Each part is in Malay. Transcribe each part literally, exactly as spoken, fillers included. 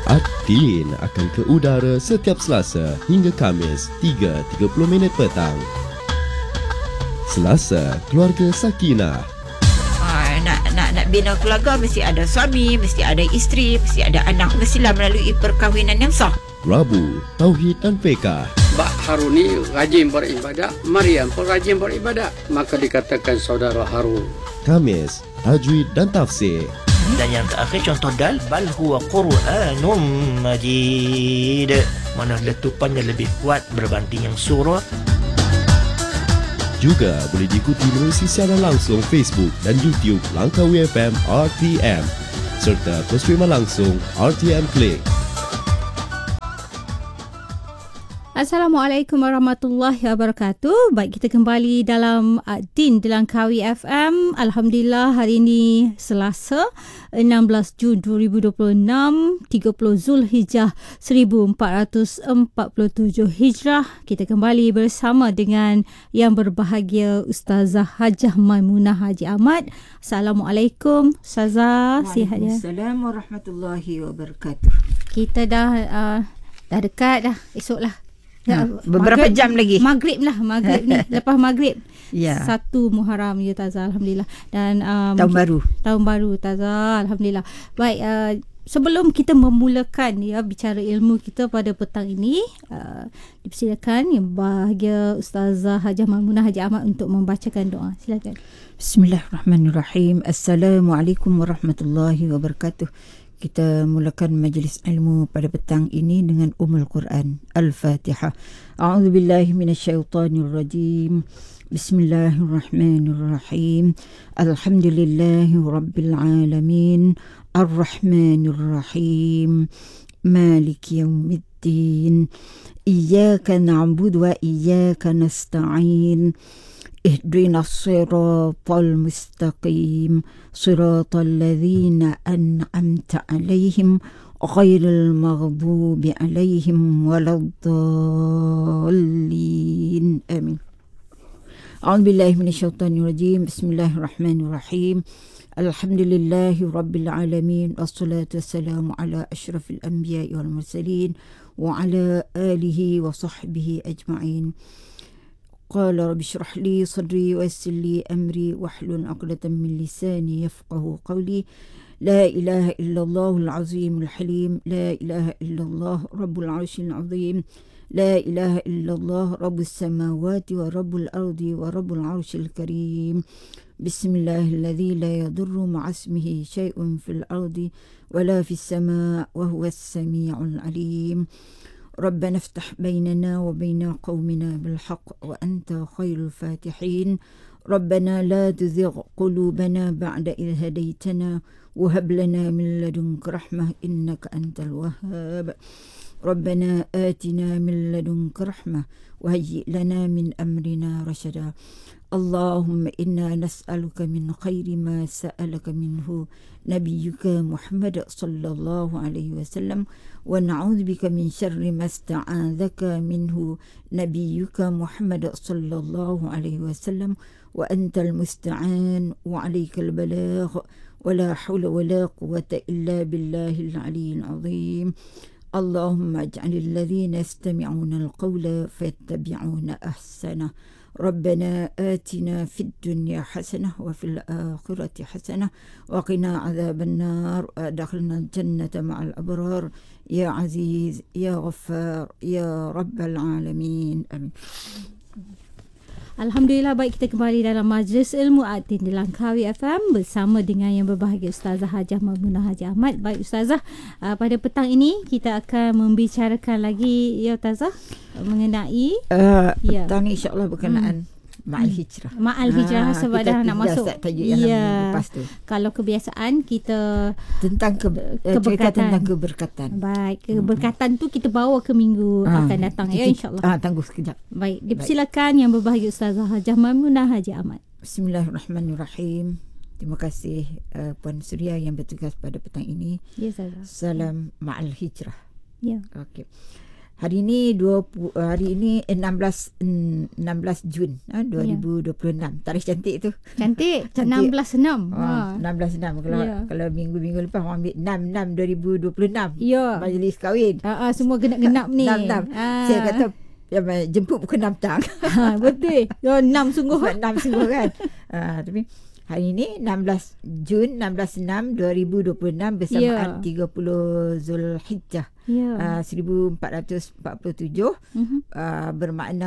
Adin akan ke udara setiap Selasa hingga Khamis tiga tiga puluh minit petang. Selasa, Keluarga Sakinah. Ah, nak nak nak bina keluarga mesti ada suami, mesti ada isteri, mesti ada anak, mestilah melalui perkahwinan yang sah. Rabu, Tauhid dan Fiqh. Mbak Haruni rajin beribadat, Maryam pun rajin beribadat, maka dikatakan saudara Harun. Khamis, Tajwid dan Tafsir. Dan yang terakhir contoh dal, bal huwa Qur'anum Majid, mana letupannya lebih kuat berbanding yang surah. Juga boleh diikuti melalui siaran langsung Facebook dan YouTube Langkawi F M R T M serta penstreaman langsung R T M Click. Assalamualaikum warahmatullahi wabarakatuh. Baik, kita kembali dalam Adin di Langkawi F M. Alhamdulillah, hari ini Selasa enam belas Jun dua ribu dua puluh enam, tiga puluh Zulhijjah seribu empat ratus empat puluh tujuh Hijrah. Kita kembali bersama dengan yang berbahagia Ustazah Hajah Maimunah Haji Ahmad. Assalamualaikum Ustazah, sihat ya? Waalaikumsalam warahmatullahi wabarakatuh. Kita dah uh, dah dekat dah, esok lah. Ha, beberapa maghrib, jam lagi. Maghrib lah, maghrib ni. Lepas maghrib. Ya. Satu Muharram ya Taza, alhamdulillah. Dan um, tahun baru. Tahun baru Taza, alhamdulillah. Baik, uh, sebelum kita memulakan ya bicara ilmu kita pada petang ini, uh, dipersilakan yang bahagia Ustazah Hajah Maimunah Haji Ahmad untuk membacakan doa. Silakan. Bismillahirrahmanirrahim. Assalamualaikum warahmatullahi wabarakatuh. Kita mulakan majlis ilmu pada petang ini dengan Ummul Quran. Al-Fatihah. A'udzu billahi minasyaitonir rajim. Bismillahirrahmanirrahim. Alhamdulillahi rabbil alamin. Ar-Rahmanir Rahim. Maliki yaumiddin. Iyyaka na'budu wa iyyaka nasta'in. اهدنا الصراط المستقيم صراط الذين أنعمت عليهم غير المغضوب عليهم ولا الضالين آمين. أعوذ بالله من الشيطان الرجيم. بسم الله الرحمن الرحيم. الحمد لله رب العالمين والصلاة والسلام على أشرف الأنبياء والمرسلين وعلى آله وصحبه أجمعين. قال رب اشرح لي صدري ويسر لي أمري واحلل عقدة من لساني يفقه قولي. لا إله إلا الله العظيم الحليم. لا إله إلا الله رب العرش العظيم. لا إله إلا الله رب السماوات ورب الأرض ورب العرش الكريم. بسم الله الذي لا يضر مع اسمه شيء في الأرض ولا في السماء وهو السميع العليم. ربنا افتح بيننا وبين قومنا بالحق وأنت خير الفاتحين. ربنا لا تزغ قلوبنا بعد إذ هديتنا وهب لنا من لدنك رحمة إنك أنت الوهاب. ربنا آتنا من لدنك رحمة وهيئ لنا من أمرنا رشدا. اللهم إنا نسألك من خير ما سألك منه نبيك محمد صلى الله عليه وسلم ونعوذ بك من شر ما استعاذك منه نبيك محمد صلى الله عليه وسلم وأنت المستعان وعليك البلاغ ولا حول ولا قوة إلا بالله العلي العظيم. اللهم اجعل الذين يستمعون القول فيتبعون أحسنه. ربنا آتنا في الدنيا حسنة وفي الآخرة حسنة وقنا عذاب النار وأدخلنا الجنة مع الأبرار يا عزيز يا غفار يا رب العالمين آمين. Alhamdulillah, baik, kita kembali dalam Majlis Ilmu Adin di Langkawi F M bersama dengan yang berbahagia Ustazah Hajah Maimunah Haji Ahmad. Baik Ustazah, uh, pada petang ini kita akan membicarakan lagi ya Ustazah mengenai uh, ya. petang ni insya-Allah berkenaan hmm. Ma'al Hijrah. Ma'al Hijrah ha, sebab dah nak masuk. Ya. Kalau kebiasaan kita tentang ke, keberkatan. tentang keberkatan. Baik, keberkatan hmm. tu kita bawa ke minggu ha, akan datang ya insya-Allah. Ah, tunggu sekejap. Baik, dipersilakan yang berbahagia Ustazah Hajah Maimunah Haji Ahmad. Bismillahirrahmanirrahim. Terima kasih uh, Puan Suria yang bertugas pada petang ini. Ya, Ustazah. Salam Ma'al Hijrah. Ya. Okey. hari ini dua puluh, hari ini enam belas Jun ha, dua ribu dua puluh enam. Yeah. Tarikh cantik tu. Cantik. Cantik. enam belas enam. Ha, enam belas enam. Kalau yeah. kalau minggu-minggu lepas orang ambil enam enam dua ribu dua puluh enam. Ya. Yeah. Majlis kahwin. Ha, uh, semua genap-genap ni. enam enam. Uh. Saya kata ya, jemput bukan enam tang. Ha, betul. Ya, enam sungguh. enam sungguh kan. Ha, tapi hari ini enam belas Jun enam belas enam dua ribu dua puluh enam bersamaan yeah. tiga puluh Zulhijjah yeah. uh, seribu empat ratus empat puluh tujuh uh-huh. uh, bermakna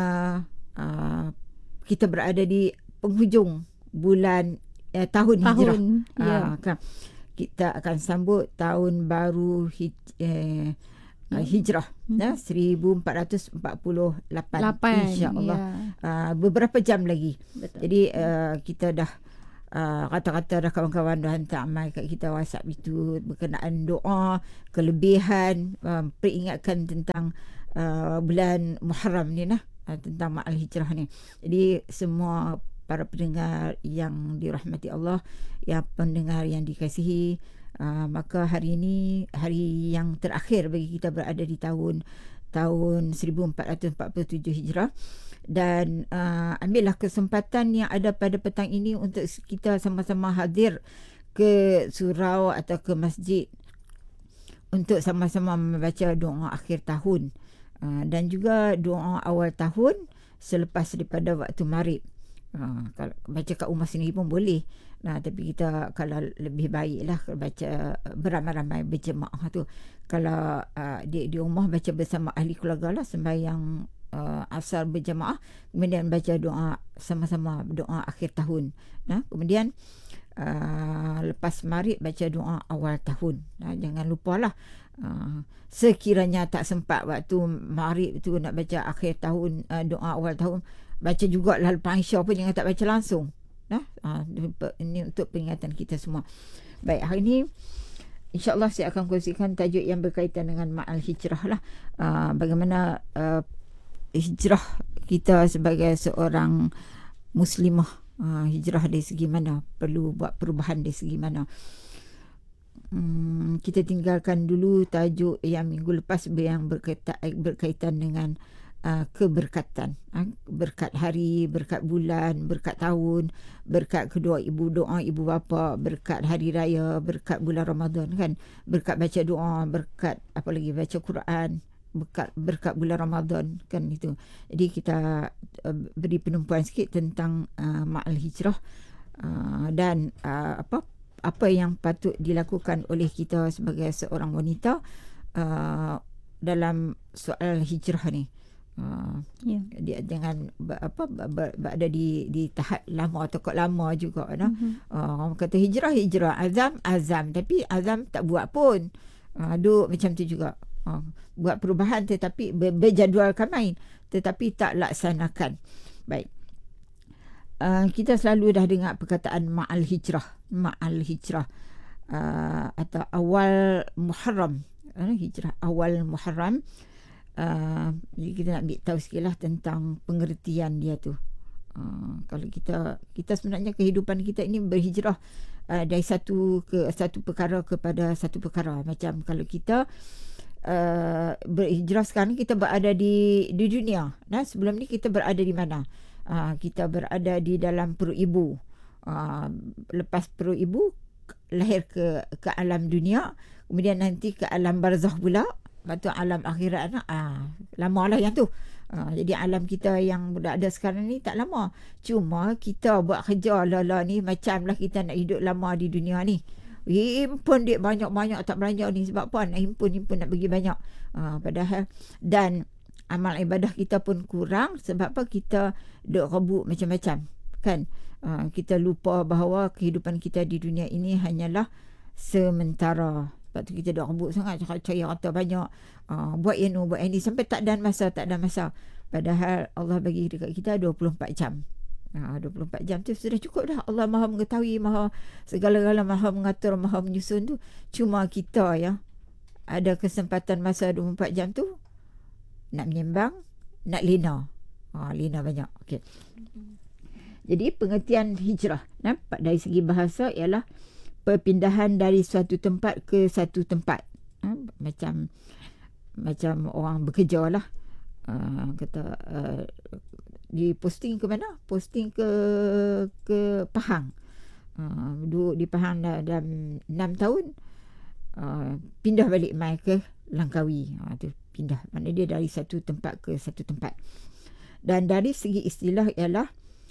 uh, kita berada di penghujung bulan uh, tahun, tahun hijrah. Yeah. Uh, kan, kita akan sambut tahun baru hij, eh, uh, hijrah hmm. ya, seribu empat ratus empat puluh lapan insya-Allah. Yeah. Uh, beberapa jam lagi. Betul. Jadi uh, kita dah Uh, kata-kata dah kawan-kawan dah hantar amal kat kita WhatsApp itu berkenaan doa, kelebihan, uh, peringatkan tentang uh, bulan Muharram ni nah, uh, tentang Ma'al Hijrah ni. Jadi semua para pendengar yang dirahmati Allah, yang pendengar yang dikasihi, uh, maka hari ini hari yang terakhir bagi kita berada di tahun tahun seribu empat ratus empat puluh tujuh Hijrah. Dan uh, ambillah kesempatan yang ada pada petang ini untuk kita sama-sama hadir ke surau atau ke masjid untuk sama-sama membaca doa akhir tahun uh, dan juga doa awal tahun selepas daripada waktu maghrib. Uh, kalau baca kat rumah sendiri pun boleh. Nah, tapi kita kalau lebih baiklah baca beramai-ramai berjemaah tu. Kalau uh, di di rumah baca bersama ahli keluarga lah sembahyang Uh, asar berjamaah, kemudian baca doa sama-sama, doa akhir tahun. Nah, kemudian uh, lepas maghrib baca doa awal tahun. Nah, jangan lupalah uh, sekiranya tak sempat waktu maghrib tu nak baca akhir tahun, uh, doa awal tahun, baca jugalah lepas Isya pun, jangan tak baca langsung. Nah, uh, ini untuk peringatan kita semua. Baik, hari ini insya-Allah saya akan kongsikan tajuk yang berkaitan dengan Ma'al Hijrah lah. Uh, bagaimana uh, hijrah kita sebagai seorang muslimah, uh, hijrah dari segi mana, perlu buat perubahan dari segi mana. Hmm, kita tinggalkan dulu tajuk yang minggu lepas yang berkaitan, berkaitan dengan uh, keberkatan, uh, berkat hari, berkat bulan, berkat tahun, berkat kedua ibu doa ibu bapa, berkat hari raya, berkat bulan Ramadan kan, berkat baca doa, berkat apa lagi, baca Quran, berkat berkat bulan Ramadan kan itu. Jadi kita uh, beri penumpuan sikit tentang uh, Ma'al Hijrah uh, dan uh, apa apa yang patut dilakukan oleh kita sebagai seorang wanita uh, dalam soal hijrah ni. Uh, yeah. Dia jangan ber, apa ber, berada di di tahap lama atau kok lama juga nah. Mm-hmm. Uh, orang kata hijrah hijrah, azam azam, tapi azam tak buat pun. Uh, duk macam tu juga. Uh, buat perubahan tetapi ber, berjadualkan main tetapi tak laksanakan. Baik. Uh, kita selalu dah dengar perkataan Ma'al Hijrah, Ma'al Hijrah uh, atau awal Muharram, uh, hijrah awal Muharram. Uh, jadi kita nak ambil tahu sikit lah tentang pengertian dia tu. Uh, kalau kita kita sebenarnya kehidupan kita ini berhijrah uh, dari satu ke satu perkara kepada satu perkara. Macam kalau kita uh, berhijrah sekarang kita berada di di dunia. Nah, sebelum ni kita berada di mana? Uh, kita berada di dalam perut ibu. Uh, lepas perut ibu lahir ke ke alam dunia, kemudian nanti ke alam barzakh pula, lepas tu alam akhirat. Ah, lama lah yang tu. Uh, jadi alam kita yang dah ada sekarang ni tak lama. Cuma kita buat kerja lala ni macam lah kita nak hidup lama di dunia ni. Himpun duit banyak-banyak tak belanja ni sebab apa? Nak himpun-himpun nak bagi banyak. Uh, padahal dan amal ibadah kita pun kurang sebab apa? Kita duk rebut macam-macam kan. Uh, kita lupa bahawa kehidupan kita di dunia ini hanyalah sementara. Sebab tu kita duk rebut sangat, cari harta banyak, uh, buat yang buat yang ni sampai tak ada masa, tak ada masa. Padahal Allah bagi dekat kita dua puluh empat jam. Uh, dua puluh empat jam tu sudah cukup dah. Allah Maha mengetahui, Maha segala-gala, Maha mengatur, Maha menyusun tu. Cuma kita ya ada kesempatan masa dua puluh empat jam tu nak menyembang, nak lina. Ha, lina banyak. Okey. Jadi pengertian hijrah nampak dari segi bahasa ialah perpindahan dari suatu tempat ke satu tempat. Ha, macam macam orang bekerja lah. Uh, kata uh, di posting ke mana? Posting ke ke Pahang. Uh, duduk di Pahang dah dalam enam tahun. Uh, pindah balik mai ke Langkawi. Uh, tu pindah. Maknanya dia dari satu tempat ke satu tempat. Dan dari segi istilah ialah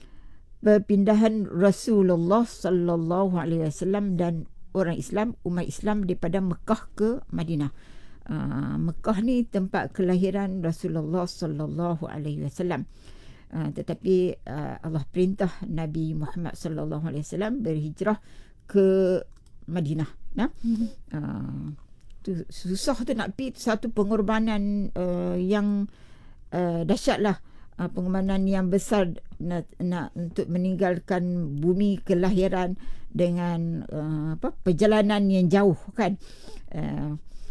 perpindahan Rasulullah sallallahu alaihi wasallam dan orang Islam, umat Islam daripada Mekah ke Madinah. Uh, Mekah ni tempat kelahiran Rasulullah sallallahu alaihi wasallam. Uh, tetapi uh, Allah perintah Nabi Muhammad sallallahu alaihi wasallam berhijrah ke Madinah. Nah, mm-hmm. uh, tu susah tu nak pergi, satu pengorbanan uh, yang uh, dahsyat lah. Uh, pengorbanan yang besar nak, nak untuk meninggalkan bumi kelahiran dengan uh, apa perjalanan yang jauh kan. Uh,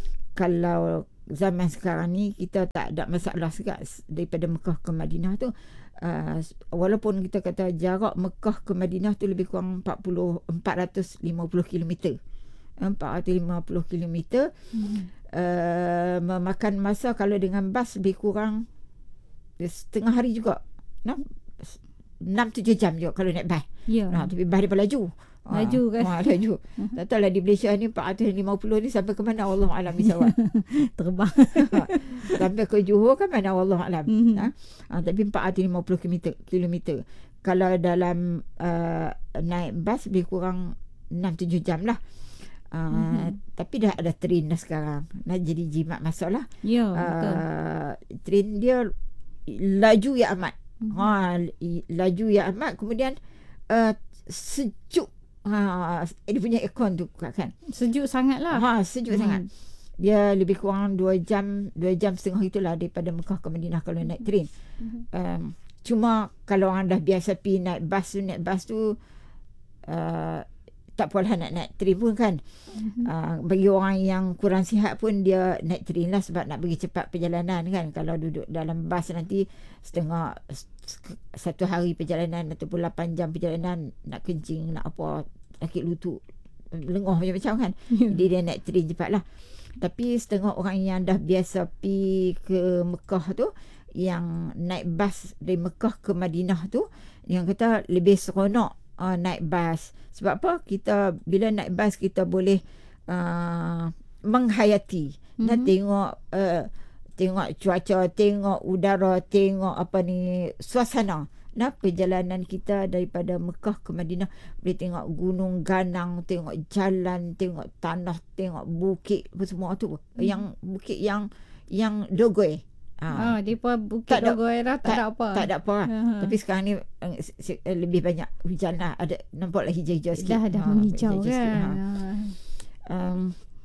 kalau zaman sekarang ni kita tak ada masalah juga daripada Mekah ke Madinah tu. Uh, walaupun kita kata jarak Mekah ke Madinah tu lebih kurang empat puluh empat ratus lima puluh kilometer. empat ratus lima puluh kilometer. Hmm. Uh, memakan masa kalau dengan bas lebih kurang setengah hari juga. Nah, enam tujuh jam juga kalau naik bas. Ya. Nah, tapi bas dia pun laju. Laju kan? Ha, laju. Tak tahu lah di Malaysia ni empat ratus lima puluh ni sampai ke mana Allah alam bisawab. Terbang. Sampai ke Johor kan mana Allah alam. Mm-hmm. Ha? Ha, tapi empat ratus lima puluh kilometer. Kalau dalam uh, naik bas lebih kurang enam tujuh jam lah. Uh, mm-hmm. Tapi dah ada train dah sekarang. Nah, jadi jimat masuk lah. Ya, uh, betul. Train dia laju ya amat. Mm-hmm. Ha, laju ya amat. Kemudian uh, sejuk. Ha, dia punya aircon tu kan. Sejuk sangat lah. Ha, sejuk hmm. sangat. Dia lebih kurang dua jam, dua jam setengah itulah daripada Mekah ke Madinah kalau naik train. Hmm. Um, cuma kalau orang dah biasa pergi naik bas tu, naik bas tu uh, tak apalah nak naik train pun kan. Hmm. Uh, bagi orang yang kurang sihat pun dia naik train lah sebab nak pergi cepat perjalanan kan. Kalau duduk dalam bas nanti setengah satu hari perjalanan ataupun lapan jam perjalanan, nak kencing, nak apa, sakit lutut, lengoh macam-macam kan. Jadi dia naik train cepat lah. Tapi setengah orang yang dah biasa pergi ke Mekah tu, yang naik bas dari Mekah ke Madinah tu, yang kata lebih seronok uh, naik bas. Sebab apa? Kita bila naik bas kita boleh uh, menghayati. Mm-hmm. Nak tengok uh, tengok cuaca, tengok udara, tengok apa ni, suasana. Nah, perjalanan kita daripada Mekah ke Madinah, boleh tengok gunung ganang, tengok jalan, tengok tanah, tengok bukit, apa semua tu. Hmm. Yang bukit yang yang Dogoi. Ha, oh, dia pun bukit Dogoi lah, tak, tak ada apa. Tak ada apa. Uh-huh. Tapi sekarang ni lebih banyak hujan lah. Ada, nampak lah hijau-hijau sikit. Dah ada ha, menghijau kan. Sikit, ha. um,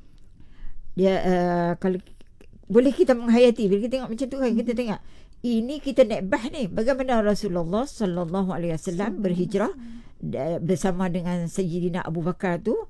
dia uh, kalau boleh kita menghayati bila kita tengok macam tu kan, kita tengok ini kita naik bah ni, bagaimana Rasulullah sallallahu alaihi wasallam berhijrah bersama dengan Sayyidina Abu Bakar tu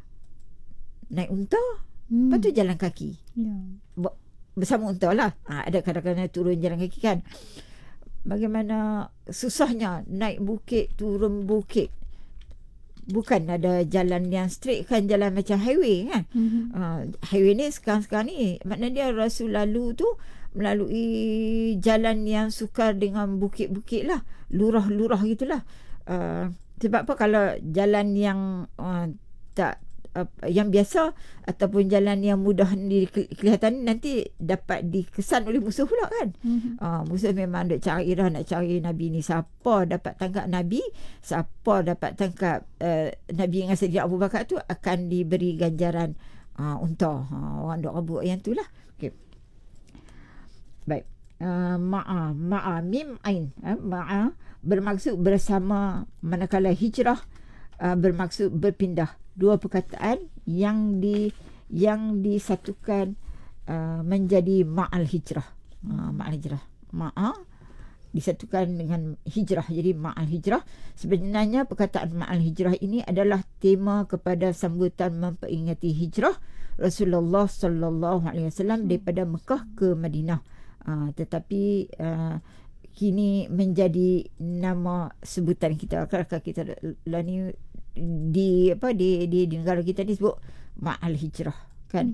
naik unta, hmm. lepas tu jalan kaki. Ya. Bersama unta lah. Ha, ada kadang-kadang turun jalan kaki kan. Bagaimana susahnya naik bukit, turun bukit. Bukan ada jalan yang straight kan, jalan macam highway kan. Mm-hmm. Uh, highway ni sekarang-sekarang ni maknanya dia Rasul lalu tu melalui jalan yang sukar dengan bukit-bukit lah, lurah-lurah gitulah. Uh, sebab apa kalau jalan yang uh, tak uh, yang biasa ataupun jalan yang mudah di kelihatan nanti dapat dikesan oleh musuh pula kan. Mm-hmm. Uh, musuh memang nak cari dah, nak cari Nabi ni, siapa dapat tangkap Nabi, siapa dapat tangkap uh, Nabi dengan Sayyidina Abu Bakar tu akan diberi ganjaran uh, unta. Uh, orang dok rebut yang tu lah. Okey. Baik. Uh, ma'a ma'a mim ain uh, ma'a bermaksud bersama, manakala hijrah uh, bermaksud berpindah. Dua perkataan yang di yang disatukan uh, menjadi ma'al hijrah. Uh, ma'al hijrah. Ma'a disatukan dengan hijrah, jadi ma'al hijrah. Sebenarnya perkataan ma'al hijrah ini adalah tema kepada sambutan memperingati hijrah Rasulullah sallallahu alaihi wasallam daripada Mekah ke Madinah. Uh, tetapi uh, kini menjadi nama sebutan kita. Kalau kita lah ni di apa di, di di negara kita ni sebut ma'al hijrah kan. Mm-hmm.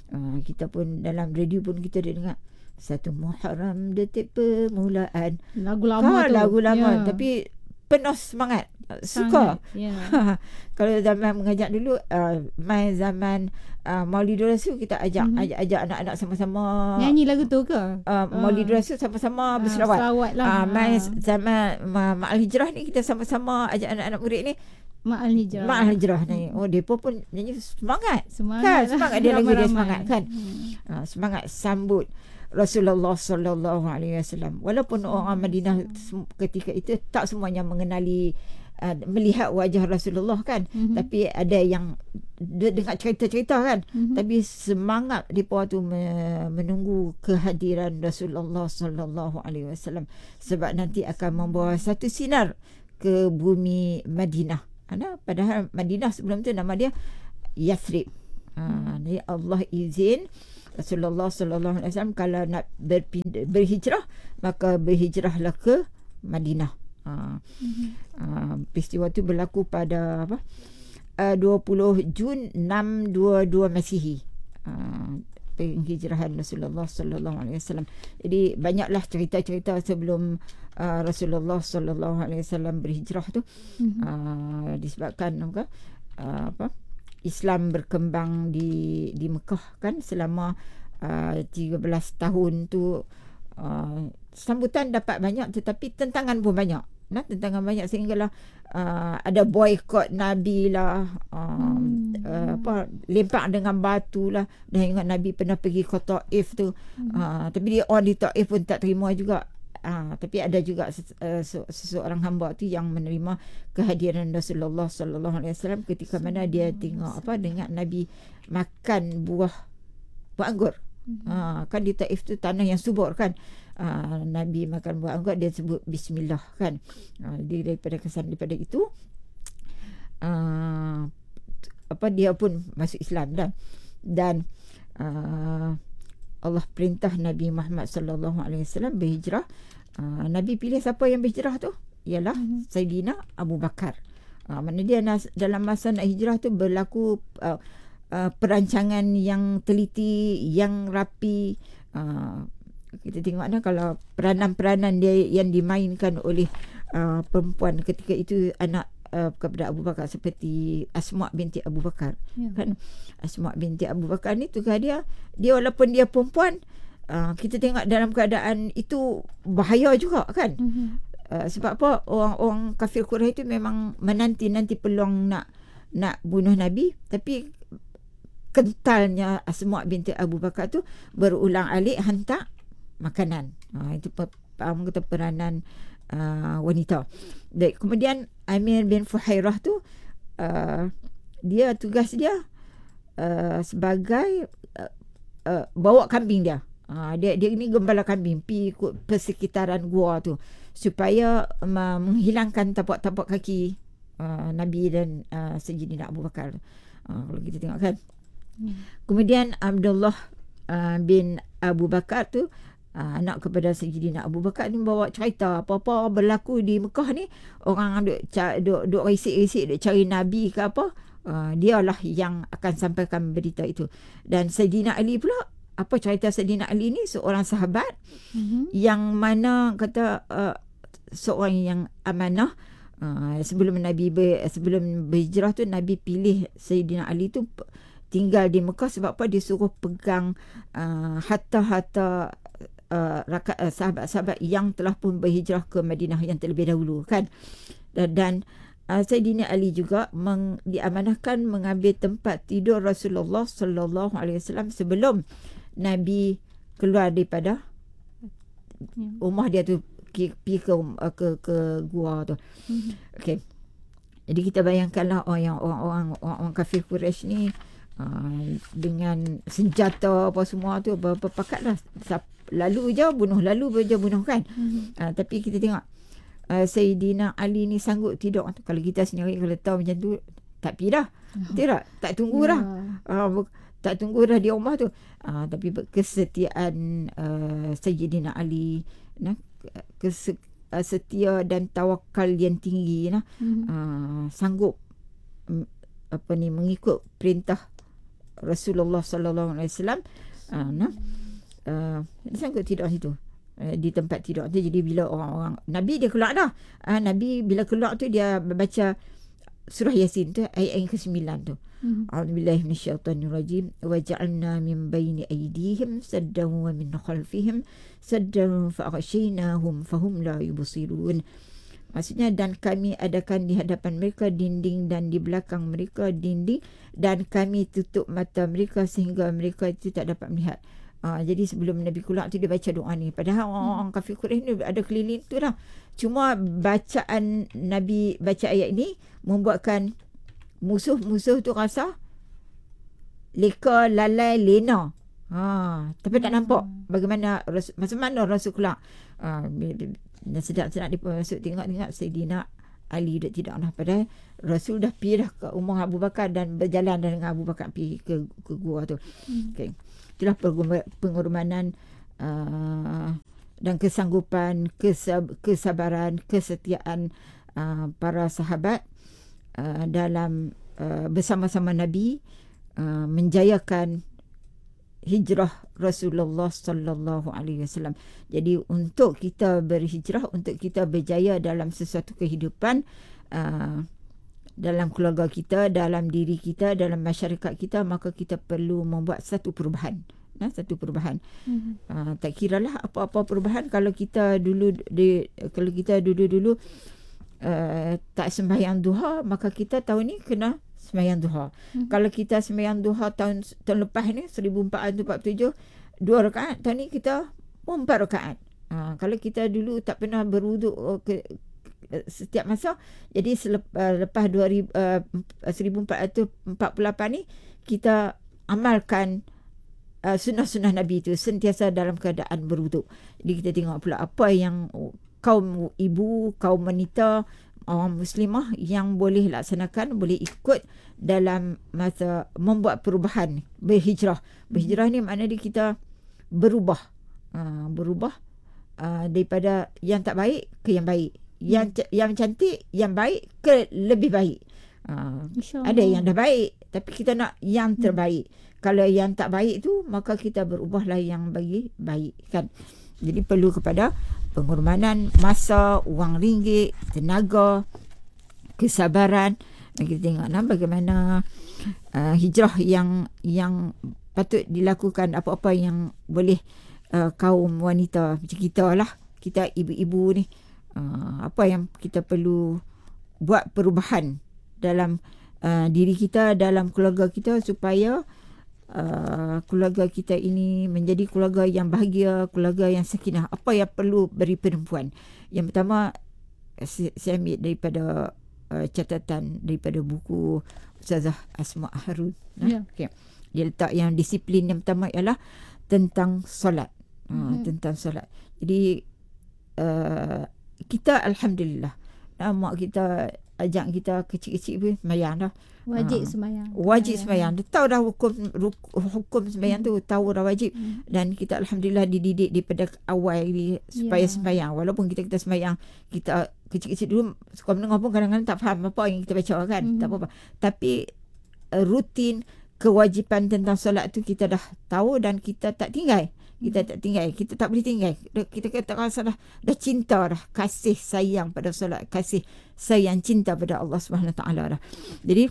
Uh, kita pun dalam radio pun kita ada dengar satu Muharram detik permulaan. Lagu lama ha, tu. Lagu lama Ya. tapi penuh semangat. Suka. Sangat, ya. Kalau zaman mengajak dulu, uh, main zaman uh, Maulidul Rasul, kita ajak Mhm. ajak, ajak anak-anak sama-sama Nyanyi lagu tu ke? uh, Maulidul Rasul sama-sama Ah, berselawat. selawat lah. Uh, main Ah. zaman Ma- Ma'al Hijrah ni kita sama-sama ajak anak-anak murid ni Ma'al Hijrah. Ma'al Hijrah ni. Oh, depa pun nyanyi semangat. Semangat Kan, lah. semangat dia lagu dia Ramai-ramai. semangat kan. Hmm. Uh, semangat sambut Rasulullah sallallahu alaihi wasallam. Walaupun orang Madinah sem- ketika itu tak semuanya mengenali uh, melihat wajah Rasulullah kan, Mhm. tapi ada yang de- dengar cerita-cerita kan, Mhm. tapi semangat depa tu me- menunggu kehadiran Rasulullah sallallahu alaihi wasallam sebab nanti akan membawa satu sinar ke bumi Madinah. Ana padahal Madinah sebelum tu nama dia Yathrib. Ha, ni Allah izin Rasulullah sallallahu alaihi wasallam kalau nak berpindah, berhijrah, maka berhijrahlah ke Madinah. Ha, Mhm. uh, peristiwa tu berlaku pada apa? Uh, dua puluh Jun enam dua dua Masihi. Uh, penghijrahan Rasulullah sallallahu alaihi wasallam. Jadi banyaklah cerita-cerita sebelum uh, Rasulullah sallallahu alaihi wasallam berhijrah tu. Mhm. Uh, disebabkan apa? Uh, apa? Islam berkembang di di Mekah kan selama uh, tiga belas tahun tu. Uh, sambutan dapat banyak tetapi tentangan pun banyak. Nah, tentangan banyak sehinggalah uh, ada boykot Nabi lah, um, Hmm. uh, apa lempar dengan batu lah. Dan ingat Nabi pernah pergi ke Taif tu. Hmm. Uh, tapi dia orang di Taif pun tak terima juga. Uh, tapi ada juga ses, uh, seseorang hamba tu yang menerima kehadiran Rasulullah sallallahu alaihi wasallam ketika mana dia tengok apa dengar Nabi makan buah buah anggur. Uh, kan di Taif tu tanah yang subur kan. Uh, Nabi makan buah anggur, dia sebut bismillah kan. Uh, dia daripada kesan daripada itu uh, apa dia pun masuk Islam dah. Dan uh, Allah perintah Nabi Muhammad sallallahu alaihi wasallam berhijrah. Uh, Nabi pilih siapa yang berhijrah tu? Ialah Mhm. Saidina Abu Bakar. Uh, mana dia nas, dalam masa nak hijrah tu berlaku uh, uh, perancangan yang teliti, yang rapi. Uh, kita tengok dah kalau peranan-peranan dia yang dimainkan oleh uh, perempuan ketika itu anak uh, kepada Abu Bakar seperti Asma binti Abu Bakar. Ya. Kan Asma binti Abu Bakar ni tugas dia, dia walaupun dia perempuan, uh, kita tengok dalam keadaan itu bahaya juga kan. Mhm. Uh, sebab apa, orang-orang kafir Quraisy itu memang menanti-nanti peluang nak nak bunuh Nabi, tapi kentalnya Asma binti Abu Bakar tu berulang alik hantar makanan. Uh, itu pe, apa kata peranan uh, wanita. Dan kemudian Amir bin Fuhairah tu uh, dia tugas dia uh, sebagai uh, uh, bawa kambing dia. Uh, dia dia ni gembala kambing pi ikut persekitaran gua tu supaya uh, menghilangkan tapak-tapak kaki uh, Nabi dan uh, Sayyidina Abu Bakar. Uh, kalau kita tengok kan. Hmm. Kemudian Abdullah uh, bin Abu Bakar tu uh, anak kepada Sayyidina Abu Bakar ni bawa cerita apa-apa berlaku di Mekah ni, orang duk duk duk risik-risik duk cari Nabi ke apa, uh, dialah yang akan sampaikan berita itu. Dan Sayyidina Ali pula, apa cerita Sayyidina Ali ni seorang sahabat Mhm. yang mana kata uh, seorang yang amanah. Uh, sebelum Nabi ber, sebelum berhijrah tu Nabi pilih Sayyidina Ali tu tinggal di Mekah sebab apa, dia suruh pegang uh, harta-harta uh, rakyat, uh, sahabat-sahabat yang telah pun berhijrah ke Madinah yang terlebih dahulu kan. Dan, dan uh, Sayyidina Ali juga meng, diamanahkan mengambil tempat tidur Rasulullah sallallahu alaihi wasallam sebelum Nabi keluar daripada Ya. rumah dia tu pergi ke, ke ke gua tu. Mhm. Okey. Jadi kita bayangkanlah orang yang orang-orang orang kafir Quraisy ni uh, dengan senjata apa semua tu berpakatlah, lalu je bunuh, lalu je bunuh kan. Mhm. Uh, tapi kita tengok uh, Sayyidina Ali ni sanggup tidur. Kalau kita sendiri kalau tahu macam tu tak pergi dah. Tidak, tak tunggu dah. Ya. Uh, tak tunggu dah di rumah tu. Uh, tapi kesetiaan uh, Sayyidina Ali, nah, kes, uh, setia dan tawakal yang tinggi, nah, Mhm. uh, sanggup um, apa ni mengikut perintah Rasulullah sallallahu alaihi wasallam uh, nah uh, disangkut tidur situ uh, di tempat tidur tu. Jadi bila orang-orang Nabi dia keluar dah, uh, Nabi bila keluar tu dia baca surah Yasin tu ayat yang kesembilan tu. Mm-hmm. A'udzubillahi minasyaitonirrajim wa ja'alna min baini aydihim saddan wa min khalfihim saddan fa aghshaynahum fahum la yubsirun. Maksudnya, dan kami adakan di hadapan mereka dinding dan di belakang mereka dinding dan kami tutup mata mereka sehingga mereka itu tak dapat melihat. Uh, jadi sebelum Nabi keluar tu dia baca doa ni. Padahal orang-orang kafir Quraisy ni ada keliling tu dah. Cuma bacaan Nabi baca ayat ni membuatkan musuh-musuh tu rasa leka, lalai, lena. Ha, tapi tak nampak bagaimana macam mana Rasul keluar. Ha, dan sedap-sedap dia masuk tengok-tengok Sayyidina Ali dah tidak lah. Padahal Rasul dah pergi dah ke rumah Abu Bakar dan berjalan dengan Abu Bakar pergi ke, ke gua tu. Hmm. Okay. Itulah pengorbanan uh, dan kesanggupan, kesab- kesabaran, kesetiaan uh, para sahabat uh, dalam uh, bersama-sama Nabi uh, menjayakan hijrah Rasulullah sallallahu alaihi wasallam. Jadi untuk kita berhijrah, untuk kita berjaya dalam sesuatu kehidupan, uh, dalam keluarga kita, dalam diri kita, dalam masyarakat kita, maka kita perlu membuat satu perubahan. Nah, satu perubahan. Mm-hmm. Uh, tak kiralah apa-apa perubahan. Kalau kita dulu di, kalau kita dulu-dulu uh, tak sembahyang duha, maka kita tahun ni kena sembahyang duha. Mm-hmm. Kalau kita sembahyang duha tahun tahun lepas ni seribu empat ratus empat puluh tujuh dua rakaat, tahun ni kita empat rakaat. Uh, kalau kita dulu tak pernah berwuduk uh, ke setiap masa, jadi selepas, lepas dua ribu, uh, seribu empat ratus empat puluh lapan ni kita amalkan uh, sunnah-sunnah Nabi itu sentiasa dalam keadaan berwuduk. Jadi kita tengok pula apa yang kaum ibu, kaum wanita, orang muslimah yang boleh laksanakan, boleh ikut dalam masa membuat perubahan, berhijrah. Berhijrah ni maknanya kita berubah, uh, berubah uh, daripada yang tak baik ke yang baik. Yang hmm. yang cantik, yang baik ke lebih baik. Uh, ada yang dah baik tapi kita nak yang terbaik. Hmm. Kalau yang tak baik tu, maka kita berubahlah yang bagi baik, kan. Jadi perlu kepada pengorbanan masa, wang ringgit, tenaga, kesabaran. Kita tengoklah bagaimana uh, hijrah yang yang patut dilakukan, apa-apa yang boleh uh, kaum wanita macam kita lah, kita ibu-ibu ni, Uh, apa yang kita perlu buat perubahan dalam uh, diri kita, dalam keluarga kita, supaya uh, keluarga kita ini menjadi keluarga yang bahagia, keluarga yang sakinah. Apa yang perlu beri perempuan? Yang pertama, saya, saya ambil daripada uh, catatan daripada buku Ustazah Asma Harun. Yeah. Okay. Dia letak yang disiplin yang pertama ialah tentang solat. Uh, mm-hmm. Tentang solat. Jadi uh, kita alhamdulillah, nah, mak kita ajak kita kecil-kecil pun sembahyang dah. Wajib ha. sembahyang. Wajib sembahyang. Dia tahu dah hukum hukum sembahyang hmm. tu, tahu dah wajib. Hmm. Dan kita alhamdulillah dididik daripada awal ni supaya yeah. sembahyang. Walaupun kita kita sembahyang, kita kecil-kecil dulu sekolah menengah pun kadang-kadang tak faham apa yang kita baca, kan. Hmm. Tak apa-apa. Tapi uh, rutin kewajipan tentang solat tu kita dah tahu dan kita tak tinggal. Kita tak tinggal, kita tak boleh tinggal. Kita kata rasa dah, dah cinta dah, kasih sayang pada solat, kasih sayang cinta pada Allah Subhanahu Wa Taala dah. Jadi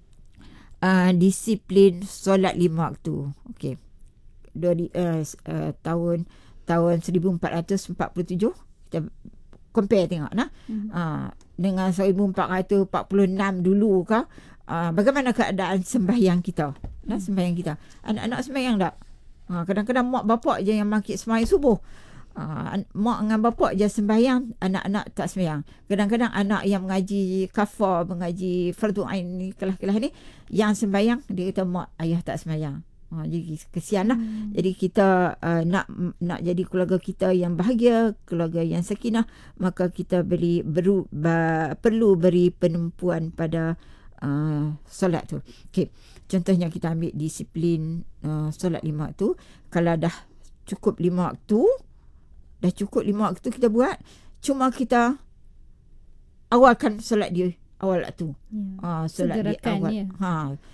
uh, disiplin solat lima waktu. Okey. Dua uh, uh, tahun tahun seribu empat ratus empat puluh tujuh kita compare tengok nah. Mm-hmm. Uh, dengan seribu empat ratus empat puluh enam dulu ke, uh, bagaimana keadaan sembahyang kita? Nah, mm-hmm. sembahyang kita. Anak-anak sembahyang tak? Ha, kadang-kadang mak bapak je yang makit sembahyang subuh. Ha, mak dengan bapak je sembahyang, anak-anak tak sembahyang. Kadang-kadang anak yang mengaji kafar, mengaji fardu ain ni, kelas-kelas ni, yang sembahyang dia kata mak ayah tak sembahyang. Ha, jadi kesian lah. Hmm. Jadi kita uh, nak nak jadi keluarga kita yang bahagia, keluarga yang sakinah, maka kita beri beru, ba, perlu beri penumpuan pada uh, solat tu. Okey. Contohnya kita ambil disiplin uh, solat lima waktu. Kalau dah cukup lima waktu, dah cukup lima waktu kita buat, cuma kita awalkan solat dia awal waktu. Ya. Uh, solat dia awal. Ya. Ha.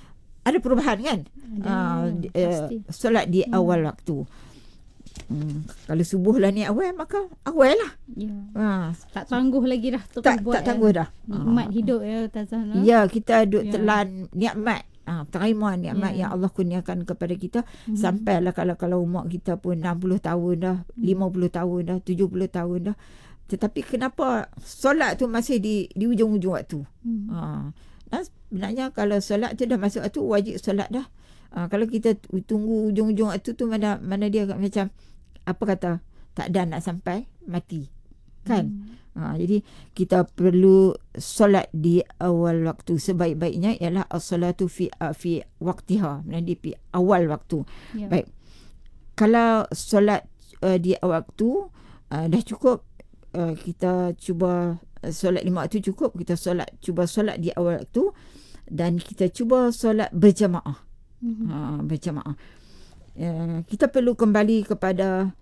ada perubahan kan? Ada, uh, uh, solat di hmm. awal waktu. Hmm, kalau subuh lah ni awal, maka awal lah. Ya. Ha. Tak tangguh lagi dah. Tak, buat tak tangguh dah. Nikmat ha. hidup ya Ustazah. Ya, kita duk ya. telan nikmat. Ha, terima nikmat ya. yang Allah kurniakan kepada kita. Hmm. Sampailah kalau kalau umur kita pun enam puluh tahun dah, hmm. lima puluh tahun dah, tujuh puluh tahun dah. Tetapi kenapa solat tu masih di di ujung-ujung waktu? Hmm. Ha. Dan sebenarnya kalau solat tu dah masuk waktu, wajib solat dah. Ha, kalau kita tunggu ujung-ujung waktu tu, mana mana dia macam apa kata, tak ada nak sampai mati kan. hmm. ha, jadi kita perlu solat di awal waktu. Sebaik-baiknya ialah as-salatu fi uh, fi waqtiha, maknanya di awal waktu. yeah. Baik, kalau solat uh, di awal waktu uh, dah cukup, uh, kita cuba uh, solat lima waktu cukup, kita solat cuba solat di awal waktu, dan kita cuba solat berjamaah. hmm. ha, berjamaah Uh, kita perlu kembali kepada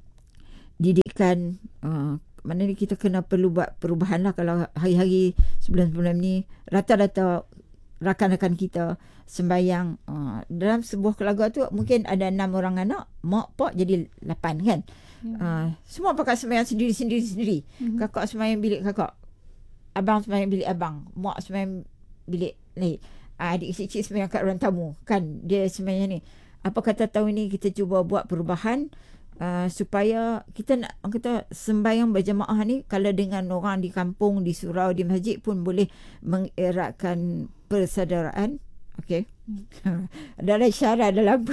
didikan. Uh, mana ni kita kena perlu buat perubahan lah. Kalau hari-hari sebelum-sebelum ni rata-rata rakan-rakan kita sembahyang uh, dalam sebuah keluarga tu mungkin ada enam orang anak, mak pak jadi lapan kan. ya. uh, semua pakai sembahyang sendiri-sendiri sendiri. Mm-hmm. Kakak sembahyang bilik kakak, abang sembahyang bilik abang, mak sembahyang bilik lain, uh, adik kecil sembahyang kat ruang tamu kan. Dia sembahyang ni. Apa kata tahun ni kita cuba buat perubahan uh, supaya kita nak kita sembahyang berjemaah ni, kalau dengan orang di kampung, di surau, di masjid pun boleh mengeratkan persaudaraan. Okey. Hmm. Dalam syarat dalam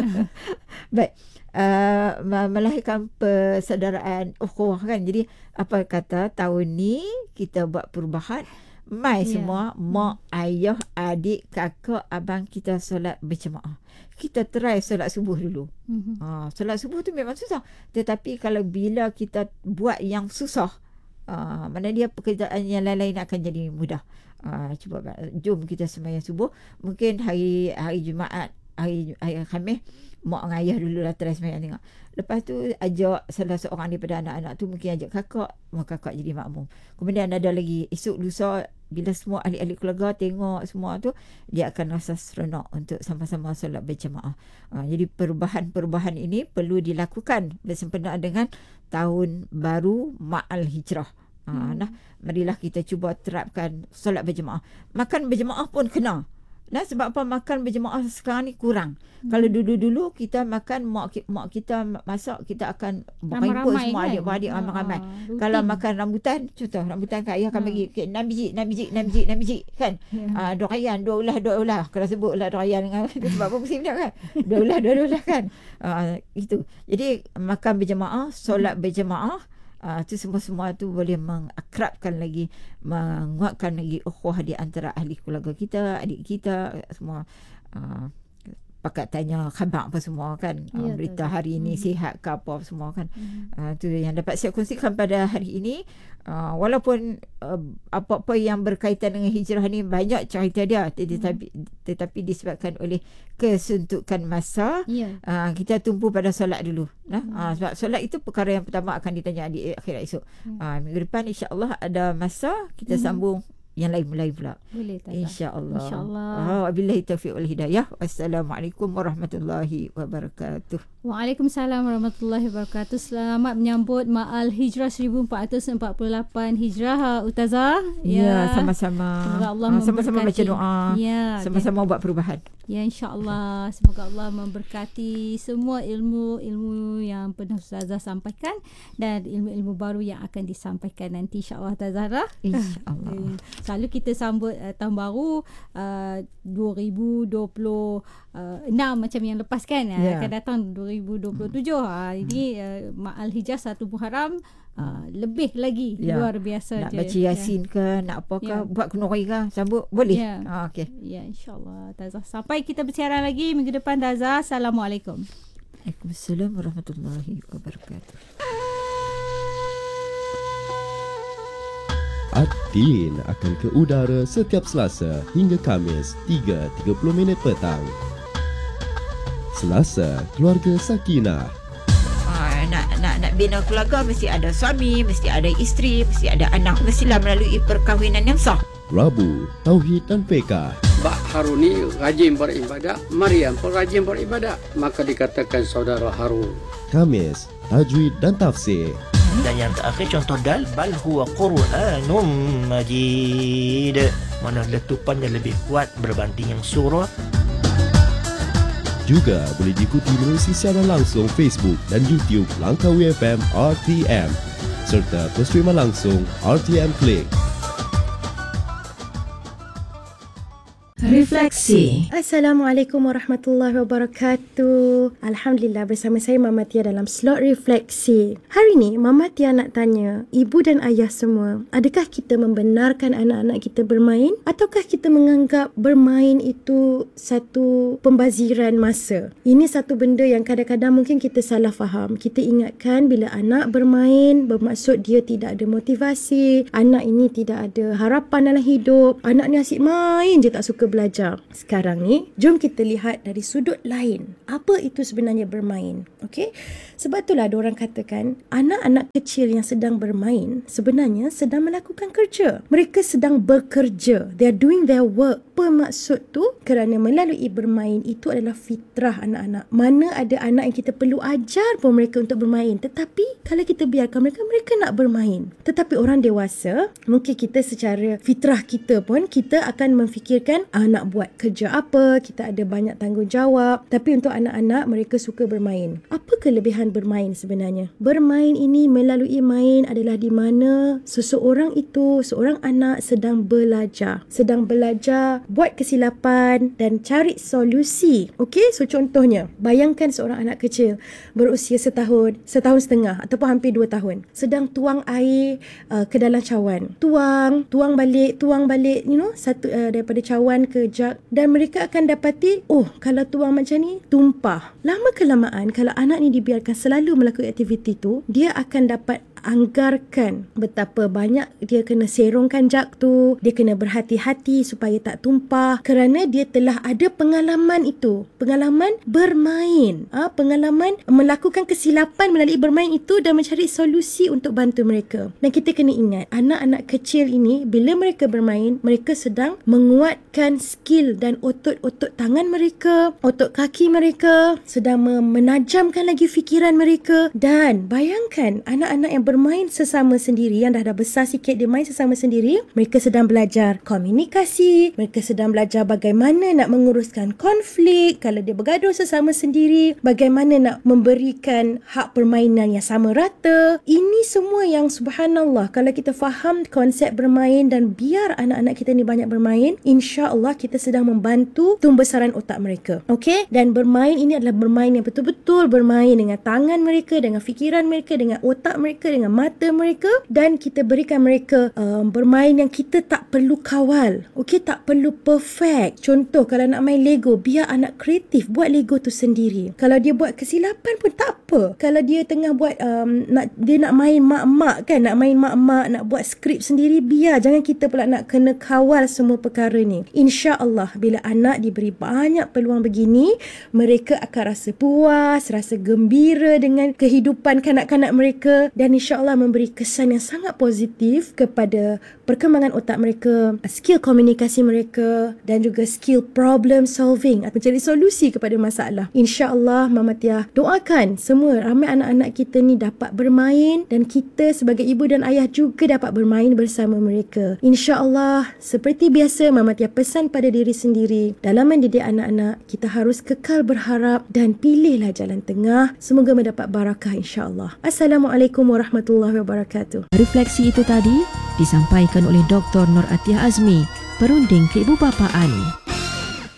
baik. Uh, melahirkan persaudaraan ukhuwah kan. Jadi apa kata tahun ni kita buat perubahan. Mai yeah. semua, mak, ayah, adik, kakak, abang kita solat berjemaah. Kita try solat subuh dulu. Mm-hmm. Ha, solat subuh tu memang susah. Tetapi kalau bila kita buat yang susah, uh, mana dia pekerjaan yang lain-lain akan jadi mudah. Uh, cuba jom kita sembahyang subuh. Mungkin hari hari Jumaat, hari, hari Khamis, mak dengan ayah dulu lah try sembahyang tengok. Lepas tu ajak salah seorang daripada anak-anak tu, mungkin ajak kakak, mak kakak jadi makmum. Kemudian ada lagi esok lusa, bila semua ahli-ahli keluarga tengok semua tu, dia akan rasa seronok untuk sama-sama solat berjemaah. Ha, jadi perubahan-perubahan ini perlu dilakukan bersempena dengan tahun baru Ma'al Hijrah. Ha, hmm. Nah, marilah kita cuba terapkan solat berjemaah. Makan berjemaah pun kena. Nah, sebab apa makan berjemaah sekarang ni kurang. Hmm. Kalau dulu-dulu kita makan, mak, mak kita masak, kita akan berkumpul semua kan? Adik-beradik ha, ramai-ramai. Rutin. Kalau makan rambutan, contoh rambutan kat ayah akan ha. bagi okay, enam biji, enam biji, enam biji, enam biji kan. Ya. Ah, durian, dua ulah, dua ulah. Kalau sebutlah durian dengan sebab apa musim dia kan. Dua ulah, dua ulah kan. Ah, itu. Jadi makan berjemaah, solat hmm. berjemaah, Uh, tu semua-semua tu boleh mengakrabkan lagi, menguatkan lagi ukhuwah di antara ahli keluarga kita, adik kita semua. Uh, pakat tanya khabar apa semua kan, ya, uh, berita hari ini hmm. sihat ke apa semua kan. hmm. uh, tu yang dapat saya kongsikan pada hari ini. Uh, walaupun uh, apa-apa yang berkaitan dengan hijrah ni banyak cerita dia, tetapi, hmm. tetapi disebabkan oleh kesuntukan masa, ya. uh, kita tumpu pada solat dulu. Nah, hmm. uh, sebab solat itu perkara yang pertama akan ditanya di akhirat esok. hmm. uh, minggu depan insya-Allah ada masa kita hmm. sambung yang lain-lain pula. Boleh tak? InsyaAllah. InsyaAllah. Oh, wabillahi taufiq wal hidayah. Wassalamualaikum warahmatullahi wabarakatuh. Waalaikumsalam warahmatullahi wabarakatuh. Selamat menyambut Ma'al Hijrah seribu empat ratus empat puluh lapan Hijrah, Ustazah. Ya, ya, sama-sama. Semoga Allah ha, sama-sama baca doa. Ya, sama-sama buat perubahan. Ya, insya-Allah. Semoga Allah memberkati semua ilmu-ilmu yang pernah Ustazah sampaikan dan ilmu-ilmu baru yang akan disampaikan nanti, insya-Allah Ustazah. Insya-Allah. Selalu kita sambut uh, tahun baru uh, dua ribu dua puluh enam macam yang lepas kan. Yeah. Akan datang dua ribu dua puluh tujuh. Hmm. Uh, ini uh, Ma'al Hijrah satu Muharram. Uh, lebih lagi ya. Luar biasa. Nak je. baca Yasin ya. ke, nak apa ke, ya. buat kunuri ke, sambut boleh. Ya, ah, okay. Ya, insyaAllah Tazah. Sampai kita bersiaran lagi minggu depan Tazah. Assalamualaikum. Waalaikumsalam warahmatullahi wabarakatuh. Ad-Din akan ke udara setiap Selasa hingga Khamis tiga tiga puluh minit petang. Selasa, Keluarga Sakinah. Ah, nak nak nak bina keluarga mesti ada suami, mesti ada isteri, mesti ada anak, mestilah melalui perkahwinan yang sah. Rabu, Tauhid dan Fiqh. Mbak Harun ni rajin beribadat, Maryam pun rajin beribadat, maka dikatakan saudara Harun. Khamis, tajwid dan tafsir. Dan yang terakhir contoh dal, bal huwa Qur'anum Majid. Mana letupannya lebih kuat berbanding yang surah. Juga boleh diikuti menerusi secara langsung Facebook dan YouTube Langkawi F M R T M serta berstream langsung R T M Click. Refleksi. Assalamualaikum warahmatullahi wabarakatuh. Alhamdulillah, bersama saya Mama Tia dalam slot refleksi. Hari ni Mama Tia nak tanya ibu dan ayah semua, adakah kita membenarkan anak-anak kita bermain ataukah kita menganggap bermain itu satu pembaziran masa? Ini satu benda yang kadang-kadang mungkin kita salah faham. Kita ingatkan bila anak bermain bermaksud dia tidak ada motivasi, anak ini tidak ada harapan dalam hidup, anak ni asyik main je, tak suka belajar. Sekarang ni, jom kita lihat dari sudut lain. Apa itu sebenarnya bermain? Okey? Sebab itulah ada orang katakan, anak-anak kecil yang sedang bermain sebenarnya sedang melakukan kerja. Mereka sedang bekerja. They are doing their work. Apa maksud tu? Kerana melalui bermain itu adalah fitrah anak-anak. Mana ada anak yang kita perlu ajar pun mereka untuk bermain. Tetapi kalau kita biarkan mereka, mereka nak bermain. Tetapi orang dewasa, mungkin kita secara fitrah kita pun, kita akan memfikirkan ah, nak buat kerja apa, kita ada banyak tanggungjawab. Tapi untuk anak-anak, mereka suka bermain. Apa kelebihan bermain sebenarnya? Bermain ini melalui main adalah di mana seseorang itu, seorang anak sedang belajar. Sedang belajar buat kesilapan dan cari solusi. Okey, so contohnya, bayangkan seorang anak kecil berusia setahun, setahun setengah ataupun hampir dua tahun, sedang tuang air uh, ke dalam cawan. Tuang, tuang balik, tuang balik, you know, satu uh, daripada cawan ke jug, dan mereka akan dapati, oh, kalau tuang macam ni, tumpah. Lama kelamaan, kalau anak ni dibiarkan selalu melakukan aktiviti tu, dia akan dapat anggarkan betapa banyak dia kena serongkan jug tu, dia kena berhati-hati supaya tak tumpah, kerana dia telah ada pengalaman itu, pengalaman bermain, ha, pengalaman melakukan kesilapan melalui bermain itu dan mencari solusi untuk bantu mereka. Dan kita kena ingat, anak-anak kecil ini bila mereka bermain, mereka sedang menguatkan skill dan otot-otot tangan mereka, otot kaki mereka, sedang menajamkan lagi fikiran mereka. Dan bayangkan anak-anak yang bermain sesama sendiri, yang dah dah besar sikit, dia main sesama sendiri, mereka sedang belajar komunikasi, mereka sedang belajar bagaimana nak menguruskan konflik kalau dia bergaduh sesama sendiri, bagaimana nak memberikan hak permainan yang sama rata. Ini semua yang subhanallah, kalau kita faham konsep bermain dan biar anak-anak kita ni banyak bermain, insya-Allah kita sedang membantu tumbesaran otak mereka. Okey? Dan bermain ini adalah bermain yang betul-betul bermain dengan tangan mereka, dengan fikiran mereka, dengan otak mereka, dengan mata mereka, dan kita berikan mereka um, bermain yang kita tak perlu kawal. Okey, tak perlu perfect. Contoh, kalau nak main Lego, biar anak kreatif buat Lego tu sendiri. Kalau dia buat kesilapan pun tak apa. Kalau dia tengah buat um, nak dia nak main mak-mak kan, nak main mak-mak, nak buat skrip sendiri, biar. Jangan kita pula nak kena kawal semua perkara ni. Insya-Allah bila anak diberi banyak peluang begini, mereka akan rasa puas, rasa gembira dengan kehidupan kanak-kanak mereka, dan insya-Allah memberi kesan yang sangat positif kepada perkembangan otak mereka, skill komunikasi mereka, dan juga skill problem solving, mencari solusi kepada masalah. InsyaAllah Mama Tia doakan semua ramai anak-anak kita ni dapat bermain, dan kita sebagai ibu dan ayah juga dapat bermain bersama mereka. InsyaAllah, seperti biasa Mama Tia pesan pada diri sendiri, dalam mendidik anak-anak, kita harus kekal berharap dan pilihlah jalan tengah. Semoga mendapat barakah insyaAllah. Assalamualaikum warahmatullahi wabarakatuh. Refleksi itu tadi disampaikan oleh Doktor Nur Atiah Azmi, Perunding Keibubapaan.